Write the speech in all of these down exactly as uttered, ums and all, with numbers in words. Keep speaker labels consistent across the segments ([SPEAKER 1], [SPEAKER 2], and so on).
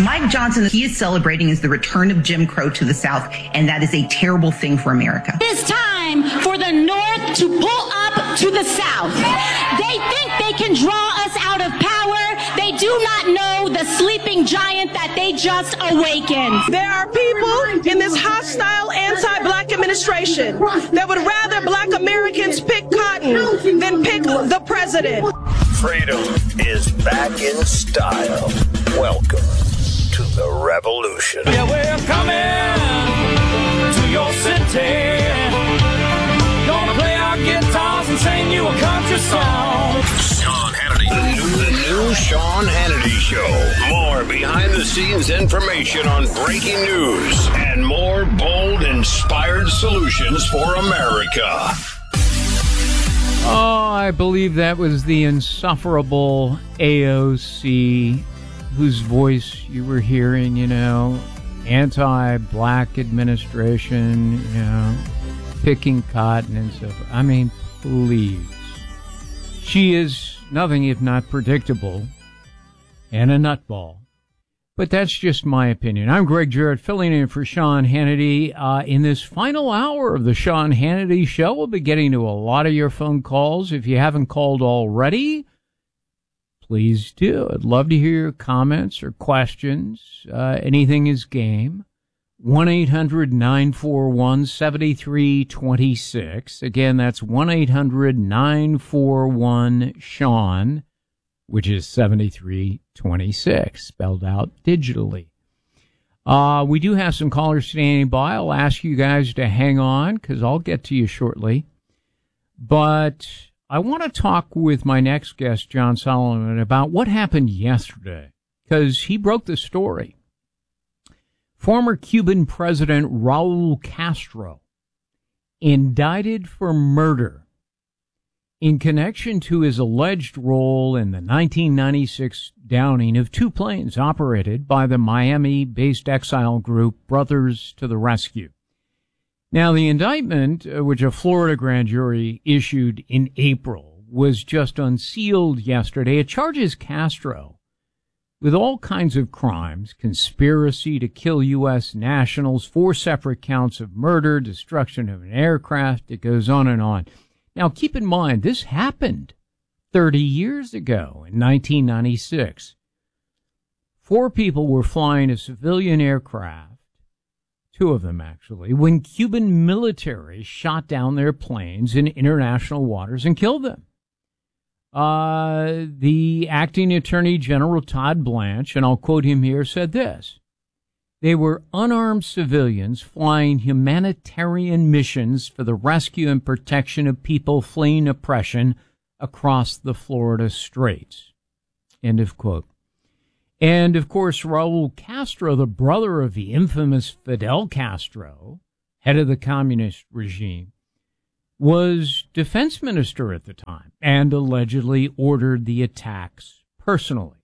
[SPEAKER 1] Mike Johnson, he is celebrating is the return of Jim Crow to the South, and that is a terrible thing for America.
[SPEAKER 2] It is time for the North to pull up to the South. They think they can draw us out of power. They do not know the sleeping giant that they just awakened.
[SPEAKER 3] There are people in this hostile anti-black administration that would rather black Americans pick cotton than pick the president.
[SPEAKER 4] Freedom is back in style. Welcome to the revolution.
[SPEAKER 5] Yeah, we're coming to your city. Gonna play our guitars and sing you a country song.
[SPEAKER 4] Sean Hannity. The new, the new Sean Hannity Show. More behind-the-scenes information on breaking news and more bold, inspired solutions for America.
[SPEAKER 6] Oh, I believe that was the insufferable A O C, whose voice you were hearing, you know, anti-black administration, you know, picking cotton and stuff. I mean, please. She is nothing if not predictable and a nutball. But that's just my opinion. I'm Greg Jarrett, filling in for Sean Hannity. Uh, in this final hour of the Sean Hannity Show, we'll be getting to a lot of your phone calls. If you haven't called already, please do. I'd love to hear your comments or questions. Uh, anything is game. one eight hundred nine four one seven three two six. Again, that's one eight hundred nine four one Sean, which is seven three two six, spelled out digitally. Uh, we do have some callers standing by. I'll ask you guys to hang on because I'll get to you shortly. But I want to talk with my next guest, John Solomon, about what happened yesterday, because he broke the story. Former Cuban President Raul Castro indicted for murder in connection to his alleged role in the nineteen ninety-six downing of two planes operated by the Miami-based exile group Brothers to the Rescue. Now, the indictment, uh, which a Florida grand jury issued in April, was just unsealed yesterday. It charges Castro with all kinds of crimes: conspiracy to kill U S nationals, four separate counts of murder, destruction of an aircraft. It goes on and on. Now, keep in mind, this happened thirty years ago in nineteen ninety-six. Four people were flying a civilian aircraft, two of them actually, when Cuban military shot down their planes in international waters and killed them. Uh, the acting Attorney General, Todd Blanche, and I'll quote him here, said this: "They were unarmed civilians flying humanitarian missions for the rescue and protection of people fleeing oppression across the Florida Straits." End of quote. And, of course, Raul Castro, the brother of the infamous Fidel Castro, head of the communist regime, was defense minister at the time and allegedly ordered the attacks personally.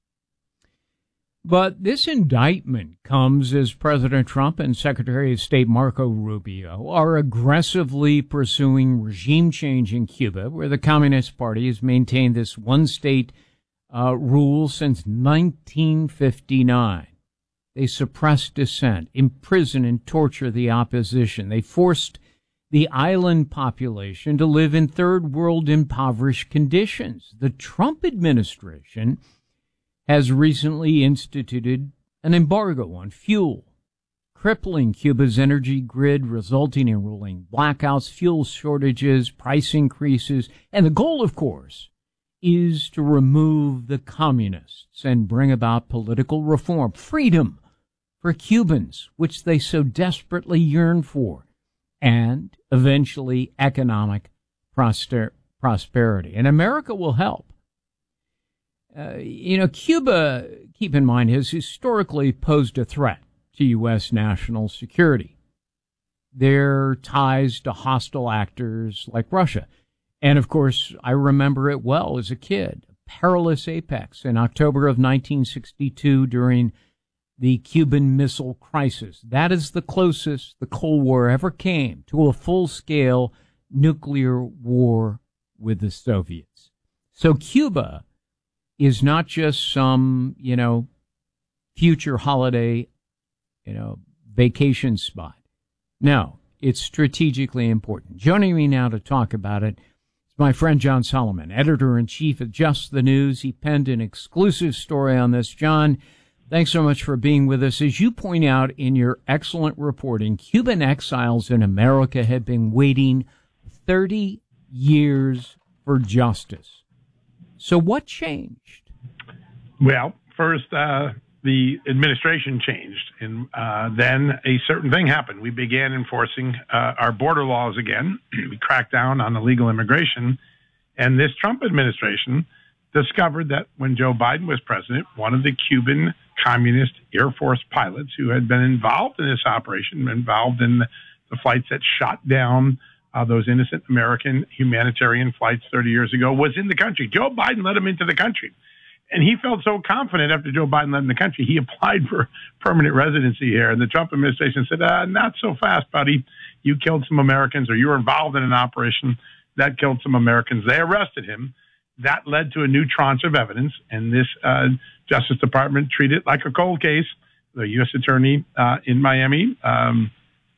[SPEAKER 6] But this indictment comes as President Trump and Secretary of State Marco Rubio are aggressively pursuing regime change in Cuba, where the Communist Party has maintained this one-state uh, rule since nineteen fifty-nine. They suppress dissent, imprison and torture the opposition. They forced the island population to live in third-world impoverished conditions. The Trump administration has recently instituted an embargo on fuel, crippling Cuba's energy grid, resulting in rolling blackouts, fuel shortages, price increases. And the goal, of course, is to remove the communists and bring about political reform, freedom for Cubans, which they so desperately yearn for, and eventually economic prosper- prosperity. And America will help. Uh, you know, Cuba, keep in mind, has historically posed a threat to U S national security. Their ties to hostile actors like Russia. And, of course, I remember it well as a kid. A perilous apex in October of nineteen sixty-two during the Cuban Missile Crisis. That is the closest the Cold War ever came to a full-scale nuclear war with the Soviets. So Cuba is not just some, you know, future holiday, you know, vacation spot. No, it's strategically important. Joining me now to talk about it is my friend John Solomon, editor-in-chief of Just the News. He penned an exclusive story on this. John, thanks so much for being with us. As you point out in your excellent reporting, Cuban exiles in America have been waiting thirty years for justice. So what changed?
[SPEAKER 7] Well, first, uh, the administration changed, and uh, then a certain thing happened. We began enforcing uh, our border laws again. We cracked down on illegal immigration, and this Trump administration discovered that when Joe Biden was president, one of the Cuban Communist Air Force pilots who had been involved in this operation, involved in the flights that shot down uh, those innocent American humanitarian flights thirty years ago, was in the country. Joe Biden let him into the country. And he felt so confident after Joe Biden led in the country, he applied for permanent residency here. And the Trump administration said, uh, not so fast, buddy. You killed some Americans, or you were involved in an operation that killed some Americans. They arrested him. That led to a new tranche of evidence. And this uh, Justice Department treated it like a cold case. The U S attorney uh, in Miami, um,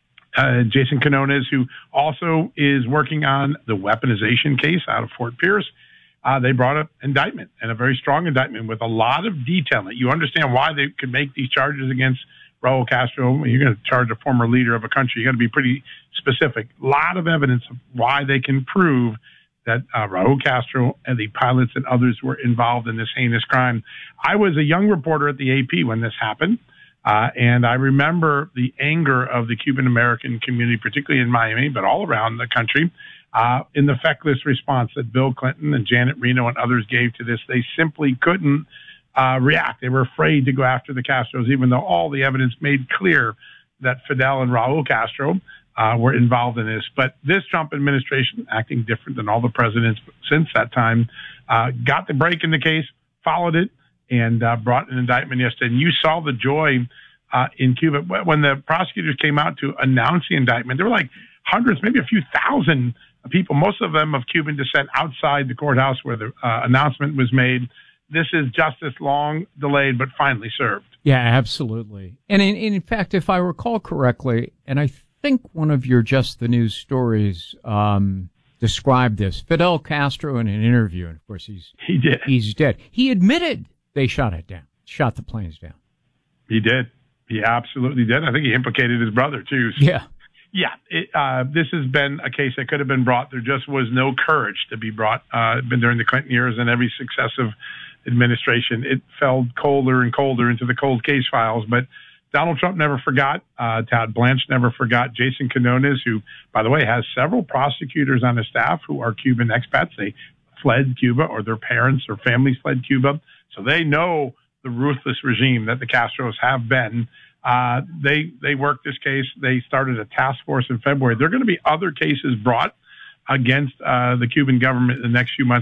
[SPEAKER 7] uh, Jason Quinones, who also is working on the weaponization case out of Fort Pierce, Uh, they brought an indictment, and a very strong indictment with a lot of detail. That you understand why they could make these charges against Raul Castro. When you're going to charge a former leader of a country, you got to be pretty specific. A lot of evidence of why they can prove that uh, Raul Castro and the pilots and others were involved in this heinous crime. I was a young reporter at the A P when this happened, uh, and I remember the anger of the Cuban American community, particularly in Miami, but all around the country. Uh, in the feckless response that Bill Clinton and Janet Reno and others gave to this. They simply couldn't uh, react. They were afraid to go after the Castros, even though all the evidence made clear that Fidel and Raul Castro uh, were involved in this. But this Trump administration, acting different than all the presidents since that time, uh, got the break in the case, followed it, and uh, brought an indictment yesterday. And you saw the joy uh, in Cuba. When the prosecutors came out to announce the indictment, there were like hundreds, maybe a few thousand people, most of them of Cuban descent, outside the courthouse where the uh, announcement was made. This is justice long delayed, but finally served.
[SPEAKER 6] Yeah, absolutely. And in, in fact, if I recall correctly, and I think one of your Just the News stories um, described this, Fidel Castro in an interview, and of course he's
[SPEAKER 7] he did.
[SPEAKER 6] He's dead. He admitted they shot it down, shot the planes down.
[SPEAKER 7] He did. He absolutely did. I think he implicated his brother too. So.
[SPEAKER 6] Yeah.
[SPEAKER 7] Yeah, it, uh, this has been a case that could have been brought. There just was no courage to be brought. Uh, been during the Clinton years and every successive administration. It fell colder and colder into the cold case files. But Donald Trump never forgot. Uh, Todd Blanche never forgot. Jason Quinones, who, by the way, has several prosecutors on his staff who are Cuban expats. They fled Cuba, or their parents or families fled Cuba. So they know the ruthless regime that the Castros have been. Uh, they, they worked this case. They started a task force in February. There are going to be other cases brought against uh, the Cuban government in the next few months.